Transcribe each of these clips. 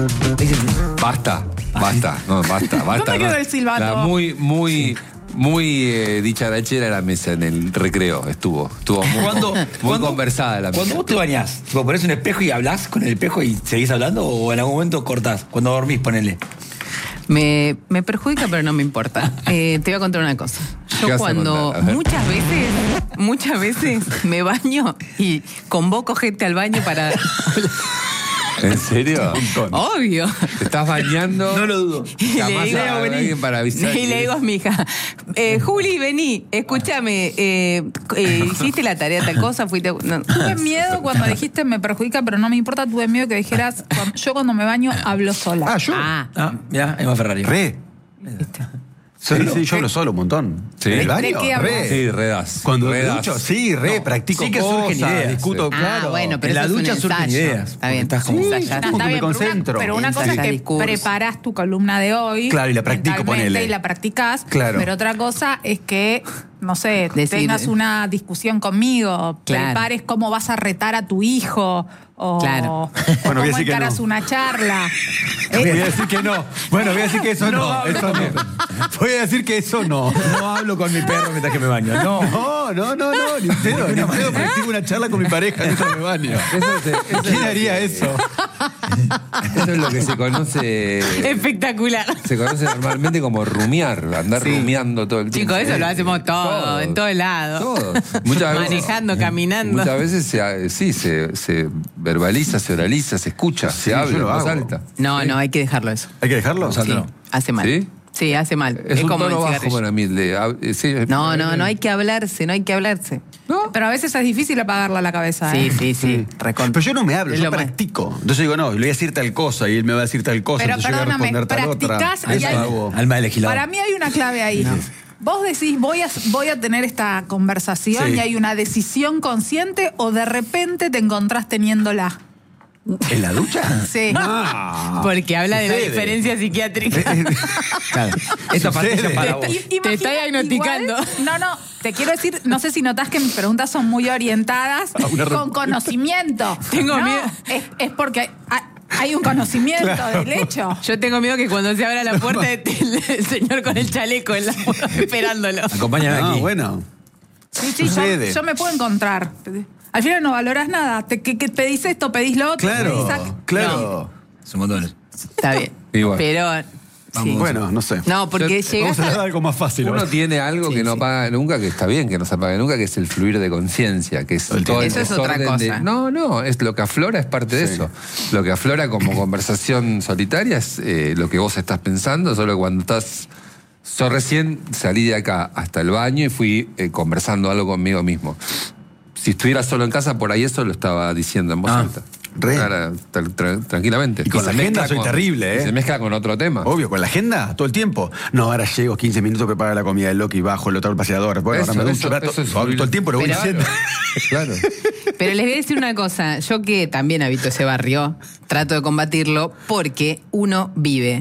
Basta. ¿Dónde quedó el silbato? La muy dicharachera la mesa en el recreo. Estuvo muy conversada la mesa. Cuando vos te bañás, tipo, ponés un espejo y hablás con el espejo y seguís hablando, o en algún momento cortás, cuando dormís, ponele. Me perjudica, pero no me importa. Te voy a contar una cosa. Yo cuando muchas veces me baño y convoco gente al baño para... ¿En serio? Obvio. ¿Te estás bañando? No lo dudo. Jamás a alguien para avisar. Y le digo a mi hija, Juli, vení, escúchame, ¿hiciste la tarea tal cosa? Fuiste... No. Tuve miedo cuando dijiste me perjudica, pero no me importa. Tuve miedo que dijeras, yo cuando me baño hablo sola. ¿Yo? Mirá, Emma Ferrari. Sí, yo hablo solo un montón. ¿Sí? ¿En el baño? ¿De qué hablas? Sí, redas. Cuando redas. ducho, practico sí que cosas, surgen ideas. discuto, claro. Bueno, pero en la eso es un ducha surgen ensayo. ideas. Está bien. Estás como ensayando. como que me Pero concentro. pero una cosa es que Discurso. preparás tu columna de hoy. Claro, y la practico, mentalmente, ponele. y la practicás. Claro. Pero otra cosa es que, no sé, Decir. tengas una discusión conmigo, Claro. prepares cómo vas a retar a tu hijo, o Claro. Bueno, cómo voy a decir que encaras no. una charla. Voy a decir que no. Bueno, voy a decir que eso no. Eso no. Voy a decir que eso no. No hablo con mi perro mientras que me baño. No. No, ni pedo practico una charla con mi pareja mientras me baño. ¿Quién haría eso? Eso es lo que se conoce. Espectacular. Se conoce normalmente como rumiar, andar rumiando todo el tiempo. Chicos, eso lo hacemos todo, en todos lados. Todo. Muchas veces, Manejando, caminando. Muchas veces se verbaliza, se oraliza, se escucha, se habla yo en lo voz hago. alta. No, hay que dejarlo eso. ¿Hay que dejarlo? Sí, hace mal. ¿Sí? Sí, hace mal. Es un como tono el bajo cigarrillo. para mí. No hay que hablarse, no hay que hablarse. Pero a veces es difícil apagarla a la cabeza. Sí, recontra. Pero yo no me hablo, Es yo lo más. practico. Entonces digo, no, le voy a decir tal cosa y él me va a decir tal cosa. Pero entonces yo voy a perdóname, responder tal otra. practicás y Eso hay- hago. Alma de legislador. Para mí hay una clave ahí. Vos decís, voy a tener esta conversación Sí. y hay una decisión consciente o de repente te encontrás teniéndola. ¿En la ducha? Sí. Porque habla de la sucede. diferencia psiquiátrica. Claro. Esta pastilla para vos. Te está diagnosticando. Igual, no, te quiero decir, no sé si notás que mis preguntas son muy orientadas con conocimiento. Tengo No, miedo. Es porque hay un conocimiento del hecho. Yo tengo miedo que cuando se abra la puerta el señor con el chaleco en la puerta esperándolo. Acompáñame aquí. Bueno. Sí, Sucede. yo me puedo encontrar. Al final no valoras nada. Que pedís esto, pedís lo otro. Claro. Son montones. Está bien. Igual. Pero. Sí. Bueno, no sé. No, porque Yo- llegas Vamos a dar a. algo más fácil. Uno ahora. tiene algo que no apaga nunca, que está bien que no se apague nunca, que es el fluir de conciencia, que es todo el Eso es otra desorden cosa. No, es lo que aflora es parte de eso. Lo que aflora como conversación solitaria es lo que vos estás pensando, solo que cuando estás... Yo recién salí de acá hasta el baño y fui conversando algo conmigo mismo. Si estuviera solo en casa, por ahí eso lo estaba diciendo en voz alta. re. Ahora, tranquilamente. Y con la se agenda mezcla soy terrible, y ¿eh? se mezcla con otro tema. Obvio, con la agenda, todo el tiempo. No, ahora llego 15 minutos, preparo la comida del Loki, bajo, lo traigo al paseador. Bueno, ahora me ducho, todo el tiempo lo voy Pero- diciendo. Claro. Pero les voy a decir una cosa, yo que también habito ese barrio, trato de combatirlo porque uno vive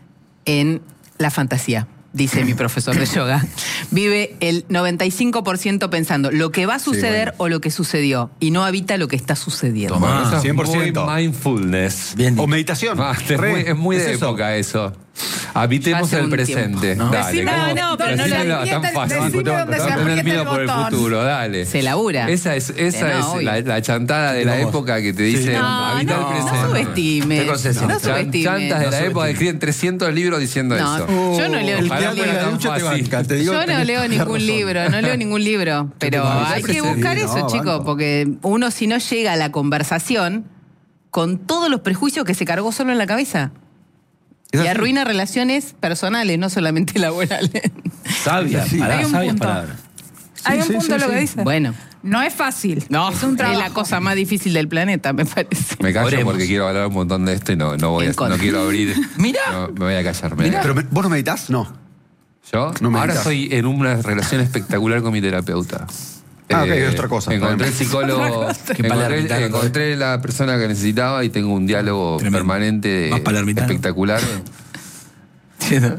en la fantasía, dice mi profesor de yoga. Vive el 95% pensando lo que va a suceder o lo que sucedió y no habita lo que está sucediendo. Tomá. Eso es 100%. muy mindfulness. Bien. O meditación. Ah, es muy de eso. época eso. Habitemos Ya hace el un presente. tiempo. Dale, Decime, ¿cómo? no, pero no Decime la tan aprieta- fácil. decime dónde se No tener aprieta miedo el por el botón. futuro, dale. Se labura. Esa es No, obvio. la chantada de la época que te dice No, habita el no presente. subestimes. Estoy concesionado. No subestimes. Chantas de la época que escriben 300 libros diciendo No, eso. yo no leo El Ojalá teatro de fuera la tan ducha te fácil. banca, te digo. Yo no leo ningún libro, no leo ningún libro, pero banco. hay que Sí, buscar no, eso, chicos, banco. porque uno si no llega a la conversación con todos los prejuicios que se cargó solo en la cabeza. Es Y así. arruina relaciones personales, no solamente laborales. Sabia, Sí, hay un sabias punto. palabras. Hay un sí, punto sí, lo que sí. dice. Bueno, No es fácil. no, es un es trabajo. la cosa más difícil del planeta, me parece. Me callo Oremos. porque quiero hablar un montón de esto y no En contra. quiero abrir. Mirá. No, me voy a callar. Pero ¿vos no meditas? No. ¿Yo? No me Ahora digas. estoy en una relación espectacular con mi terapeuta. Ok, es otra cosa. Encontré el Está bien. psicólogo, Qué palermitano. encontré la persona que necesitaba y tengo un diálogo Tremendo. permanente Más palermitano. espectacular.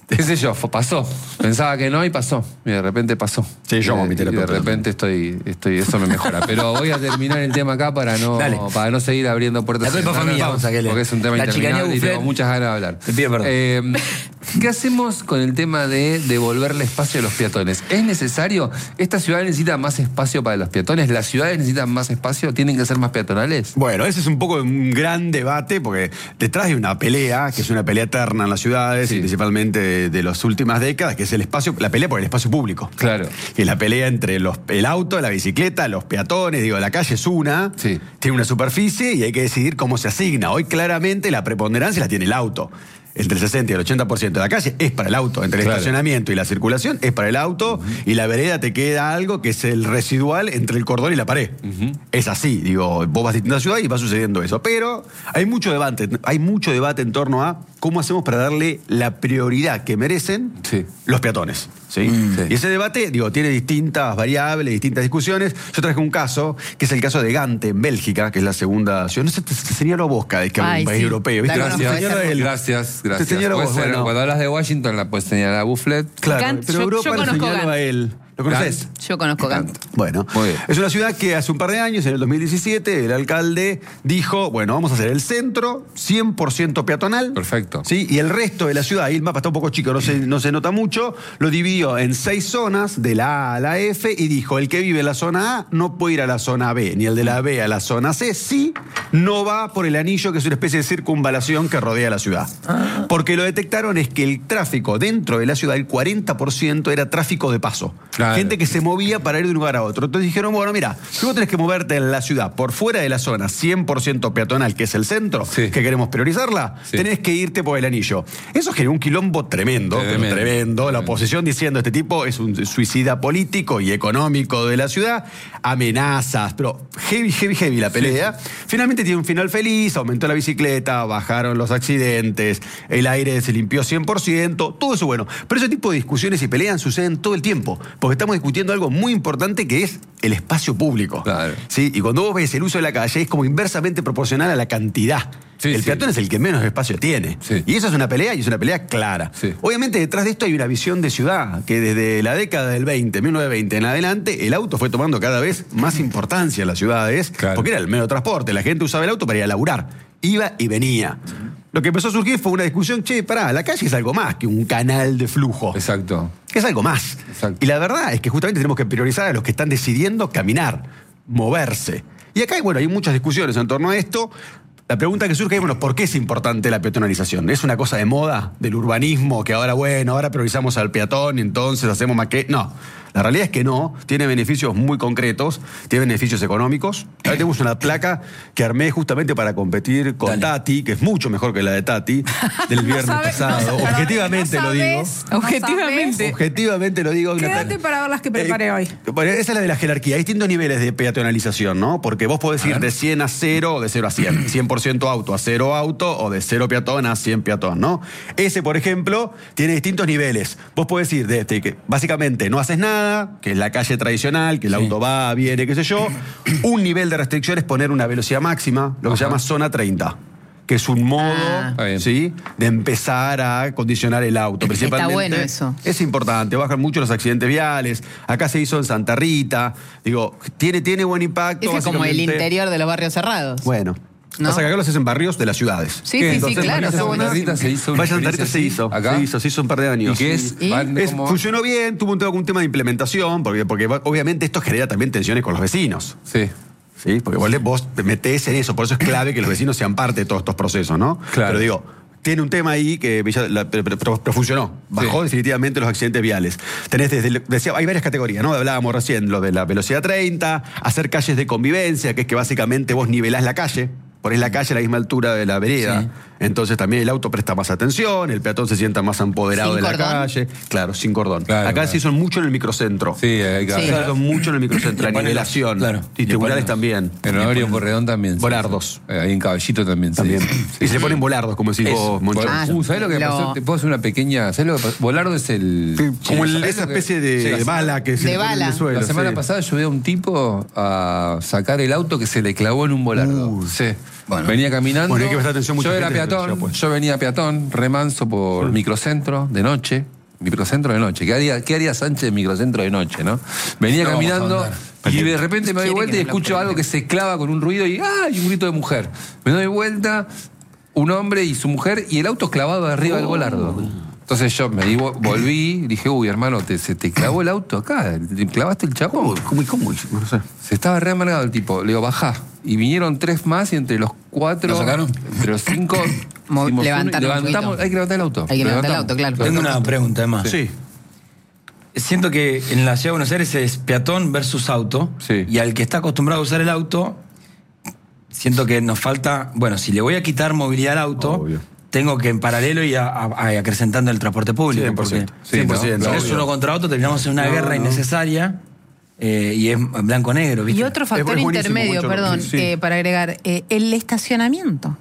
qué sé yo, pasó. Pensaba que no y pasó. Y de repente pasó. Sí, yo mi terapeuta. Y de repente estoy, eso me mejora. Pero voy a terminar el tema acá para no seguir abriendo puertas. La familia, porque es un tema interminable y tengo muchas ganas de hablar. Te pido perdón. ¿Qué hacemos con el tema de devolverle espacio a los peatones? ¿Es necesario? ¿Esta ciudad necesita más espacio para los peatones? ¿Las ciudades necesitan más espacio? ¿Tienen que ser más peatonales? Bueno, ese es un poco un gran debate, porque detrás de una pelea, que es una pelea eterna en las ciudades, y principalmente de las últimas décadas, que es el espacio, la pelea por el espacio público. Claro. Que es la pelea entre el auto, la bicicleta, los peatones. Digo, la calle es una, tiene una superficie y hay que decidir cómo se asigna. Hoy claramente la preponderancia la tiene el auto. Entre el 60 y el 80% de la calle es para el auto. Entre el estacionamiento y la circulación es para el auto, y la vereda te queda algo que es el residual entre el cordón y la pared. Es así, digo, vos vas a distintas ciudades y va sucediendo eso. Pero hay mucho debate en torno a cómo hacemos para darle la prioridad que merecen los peatones. Y ese debate, digo, tiene distintas variables, distintas discusiones. Yo traje un caso, que es el caso de Gante, en Bélgica, que es la segunda ciudad. No sé, te señalo a vos cada vez que hablo de un país europeo. ¿Viste? Gracias. Cuando hablas de Washington, la puedes señalar a Bufflet. Claro, Gant, pero Europa la señalo a él. ¿Lo conoces? Yo conozco Gant. Bueno, es una ciudad que hace un par de años, en el 2017, el alcalde dijo, bueno, vamos a hacer el centro 100% peatonal. Perfecto. ¿Sí? Y el resto de la ciudad, y el mapa está un poco chico, no se nota mucho, lo dividió en 6 zonas, de la A a la F, y dijo, el que vive en la zona A no puede ir a la zona B, ni el de la B a la zona C, sí, no va por el anillo, que es una especie de circunvalación que rodea la ciudad. Porque lo detectaron es que el tráfico dentro de la ciudad, el 40% era tráfico de paso. Claro. Gente que se movía para ir de un lugar a otro. Entonces dijeron, bueno, mira, si vos tenés que moverte en la ciudad por fuera de la zona 100% peatonal, que es el centro, que queremos priorizarla, tenés que irte por el anillo. Eso generó un quilombo tremendo. La oposición diciendo, este tipo es un suicida político y económico de la ciudad, amenazas, pero heavy la pelea. Finalmente tiene un final feliz, aumentó la bicicleta, bajaron los accidentes, el aire se limpió 100%, todo eso bueno. Pero ese tipo de discusiones y peleas suceden todo el tiempo, porque estamos discutiendo algo muy importante, que es el espacio público. Claro. ¿Sí? Y cuando vos ves el uso de la calle, es como inversamente proporcional a la cantidad. El peatón es el que menos espacio tiene. Y eso es una pelea, y es una pelea clara. Obviamente detrás de esto hay una visión de ciudad, que desde la década del 1920 en adelante, el auto fue tomando cada vez más importancia en las ciudades, porque era el medio de transporte. La gente usaba el auto para ir a laburar. Iba y venía. Lo que empezó a surgir fue una discusión, la calle es algo más que un canal de flujo. Exacto. Es algo más. Y la verdad es que justamente tenemos que priorizar a los que están decidiendo caminar, moverse. Y acá, hay muchas discusiones en torno a esto. La pregunta que surge es, ¿por qué es importante la peatonalización? ¿Es una cosa de moda, del urbanismo, que ahora priorizamos al peatón y entonces hacemos más que...? No, la realidad es que no. Tiene beneficios muy concretos, tiene beneficios económicos. Ahora tenemos una placa que armé justamente para competir con Tati, que es mucho mejor que la de Tati, del viernes pasado. Objetivamente lo digo. Objetivamente lo digo. Quédate para ver las que preparé hoy. Esa es la de la jerarquía. Hay distintos niveles de peatonalización, ¿no? Porque vos podés ir de 100 a 0 o de 0 a 100. 100% auto a 0 auto, o de 0 peatón a 100 peatón, ¿no? Ese, por ejemplo, tiene distintos niveles. Vos podés ir desde que básicamente no haces nada, que es la calle tradicional, que el auto va, viene, qué sé yo. Un nivel de restricción es poner una velocidad máxima, lo que se llama zona 30. Que es un modo de empezar a condicionar el auto. Principalmente, está bueno eso. Es importante, bajan mucho los accidentes viales. Acá se hizo en Santa Rita. Digo, tiene buen impacto. Es como el interior de los barrios cerrados. Bueno. ¿No? Pasa que acá lo haces en barrios de las ciudades. Sí, claro. Santa Rita se hizo. Santa Rita se hizo. ¿Acá? Se hizo un par de años. ¿Y qué es? Funcionó bien, tuvo un tema de implementación, porque obviamente esto genera también tensiones con los vecinos. Sí, porque vos te metés en eso, por eso es clave que los vecinos sean parte de todos estos procesos, ¿no? Claro. Pero digo, tiene un tema ahí que pero funcionó. Bajó definitivamente los accidentes viales. Tenés hay varias categorías, ¿no? Hablábamos recién, lo de la velocidad 30, hacer calles de convivencia, que es que básicamente vos nivelás la calle. Ponés la calle a la misma altura de la vereda. Entonces también el auto presta más atención, el peatón se sienta más empoderado de la calle. Claro, sin cordón. Acá se hizo mucho en el microcentro. Se hizo mucho en el microcentro. La nivelación. Y tribunales también. En Honorio Porredón también. Volardos. Ahí en Caballito también. Y se le ponen volardos, como decís vos, Moncho. ¿Sabés lo que pasó? Te puedo hacer una pequeña... ¿Sabés lo que pasó? Volardo es el... Como esa especie de bala que se pone en el suelo. La semana pasada ayudé a un tipo a sacar el auto que se le clavó en un volardo. Bueno. Venía caminando. Bueno, hay que prestar atención mucha yo era gente, peatón, ya, pues. yo venía peatón, remanso por microcentro de noche. Microcentro de noche. ¿Qué haría Sánchez en microcentro de noche, no? Venía No, caminando vamos a y de repente me doy Quiere vuelta y que no lo escucho algo que se clava con un ruido y un grito de mujer. Me doy vuelta, un hombre y su mujer y el auto clavado arriba del volardo. Entonces yo me volví, dije, uy, hermano, se te clavó el auto acá, te clavaste el chapón. ¿Cómo? No sé. Se estaba re amargado el tipo. Le digo, bajá. Y vinieron 3 más y entre los 4... ¿Lo sacaron? Entre los 5... Levantaron un levantamos, poquito. hay que levantar el auto. Hay que levantar el Levantamos. auto, claro. Tengo una pregunta, además. Sí. Siento que en la ciudad de Buenos Aires es peatón versus auto. Sí. Y al que está acostumbrado a usar el auto, siento que nos falta... Bueno, si le voy a quitar movilidad al auto, Obvio. tengo que en paralelo ir acrecentando el transporte público. 100%. Porque 100%. si es uno contra otro, terminamos en una guerra innecesaria y es blanco-negro, ¿viste? Y otro factor Es buenísimo, intermedio, mucho, perdón, sí. para agregar, el estacionamiento.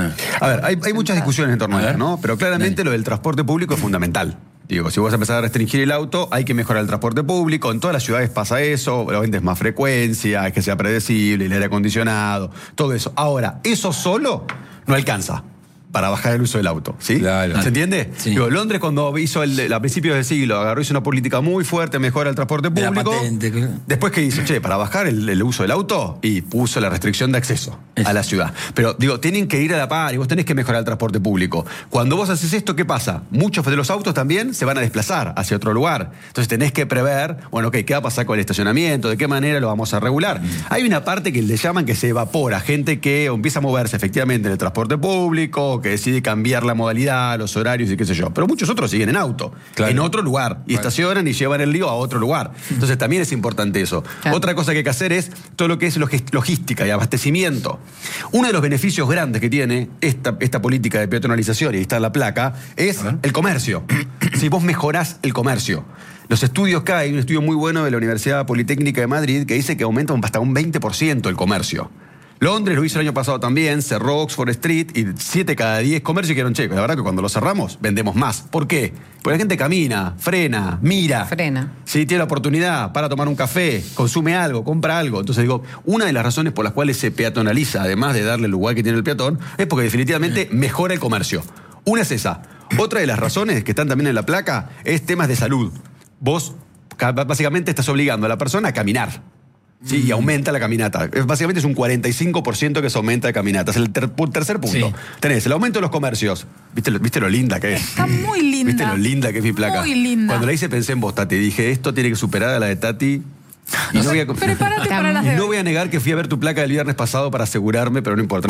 A ver, hay muchas discusiones en torno a eso, ¿no? Pero claramente lo del transporte público es fundamental. Digo, si vos empezás a restringir el auto, hay que mejorar el transporte público. En todas las ciudades pasa eso, obviamente es más frecuencia, es que sea predecible, el aire acondicionado, todo eso. Ahora, eso solo no alcanza para bajar el uso del auto, ¿sí? Claro. ¿Se entiende? Sí. Digo, Londres cuando hizo a principios del siglo, hizo una política muy fuerte, mejora el transporte De la público. patente, claro. Después que hizo, para bajar el uso del auto, y puso la restricción de acceso a la ciudad. Pero digo, tienen que ir a la par y vos tenés que mejorar el transporte público. Cuando vos haces esto, ¿qué pasa? Muchos de los autos también se van a desplazar hacia otro lugar. Entonces tenés que prever, bueno, ¿qué va a pasar con el estacionamiento? ¿De qué manera lo vamos a regular? Hay una parte que le llaman que se evapora, gente que empieza a moverse efectivamente en el transporte público, que decide cambiar la modalidad, los horarios y qué sé yo. Pero muchos otros siguen en auto, Claro. en otro lugar, y estacionan y llevan el lío a otro lugar. Entonces también es importante eso. Claro. Otra cosa que hay que hacer es todo lo que es logística y abastecimiento. Uno de los beneficios grandes que tiene esta política de peatonalización, y ahí está en la placa, es el comercio. Si vos mejorás el comercio. Los estudios que hay un estudio muy bueno de la Universidad Politécnica de Madrid que dice que aumenta hasta un 20% el comercio. Londres lo hizo el año pasado también, cerró Oxford Street y 7 cada 10 comercios quedaron checos. La verdad que cuando lo cerramos, vendemos más. ¿Por qué? Porque la gente camina, frena, mira. Frena. Si tiene la oportunidad para tomar un café, consume algo, compra algo. Entonces digo, una de las razones por las cuales se peatonaliza, además de darle el lugar que tiene el peatón, es porque definitivamente mejora el comercio. Una es esa. Otra de las razones que están también en la placa es temas de salud. Vos básicamente estás obligando a la persona a caminar. Sí, y aumenta la caminata. Básicamente es un 45% que se aumenta de caminata. Es el tercer punto. Sí. Tenés el aumento de los comercios. ¿Viste lo linda que es? Está muy linda. ¿Viste lo linda que es mi placa? Muy linda. Cuando la hice pensé en vos, Tati. Dije, esto tiene que superar a la de Tati. Y no voy a, Prepárate para las y de no hoy. voy a negar que fui a ver tu placa del viernes pasado para asegurarme, pero no importa.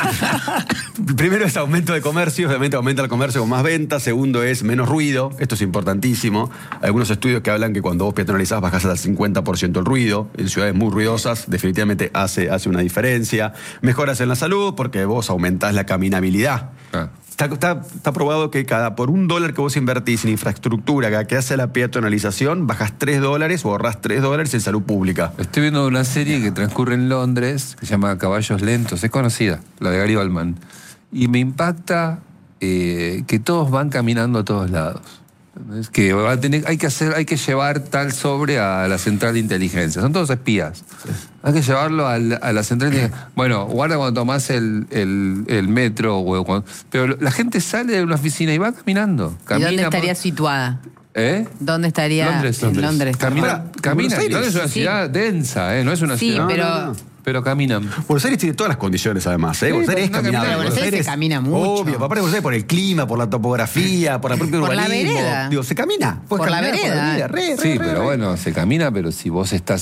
Primero es aumento de comercio, obviamente aumenta el comercio con más ventas. Segundo es menos ruido, esto es importantísimo. Hay algunos estudios que hablan que cuando vos peatonalizás bajás hasta el 50% el ruido. En ciudades muy ruidosas definitivamente hace una diferencia. Mejoras en la salud porque vos aumentás la caminabilidad. Ah. Está probado que por $1 que vos invertís en infraestructura que hace la peatonalización, bajas $3 o ahorrás $3 en salud pública. Estoy viendo una serie que transcurre en Londres, que se llama Caballos Lentos, es conocida, la de Gary Oldman. Y me impacta que todos van caminando a todos lados. ¿Entendés? Que hay que llevar tal sobre a la central de inteligencia. Son todos espías. Hay que llevarlo a la central de inteligencia. Bueno, guarda cuando tomás el metro. Pero la gente sale de una oficina y va caminando. ¿Y dónde estaría situada? ¿Eh? ¿Dónde estaría? Londres. En Londres. Camina. Buenos Aires. Londres es una Sí. ciudad densa, no es una Sí, ciudad. pero... Pero caminan. Buenos Aires tiene todas las condiciones, además. Sí, Buenos Aires es pero no caminable. camina. Buenos Aires se camina mucho. Obvio, aparte de Buenos Aires por el clima, por la topografía, por el propio Por la urbanismo. vereda. Digo, se camina. Puedes Por la caminar vereda. Re, Sí, pero bueno, se camina, pero si vos estás,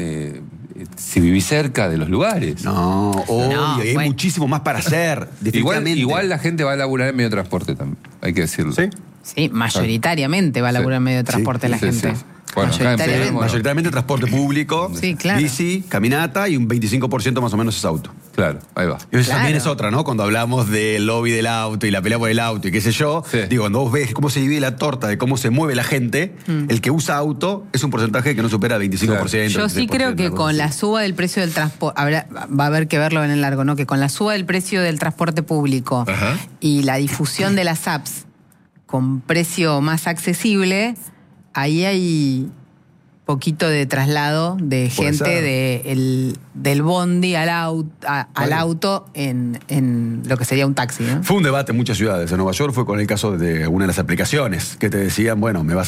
si vivís cerca de los lugares. No, obvio, No, y hay bueno. muchísimo más para hacer, definitivamente. Igual la gente va a laburar en medio de transporte también, hay que decirlo. ¿Sí? Sí, mayoritariamente va a laburar en medio de transporte la sí, gente. sí. Bueno, acá en Mayoritariamente. Palermo, Mayoritariamente transporte público, Sí, claro. bici, caminata y un 25% más o menos es auto. Claro, ahí va. Y eso Claro. también es otra, ¿no? Cuando hablamos del lobby del auto y la pelea por el auto y qué sé yo, Sí. digo, cuando vos ves cómo se divide la torta de cómo se mueve la gente, el que usa auto es un porcentaje que no supera el 25%. Yo sí 23%, creo que algo con así. la suba del precio del transporte, va a haber que verlo en el largo, ¿no? Que con la suba del precio del transporte público Ajá. y la difusión de las apps con precio más accesible, ahí hay poquito de traslado de Puede gente del bondi al auto en lo que sería un taxi, ¿no? Fue un debate en muchas ciudades. En Nueva York fue con el caso de una de las aplicaciones que te decían, bueno, me vas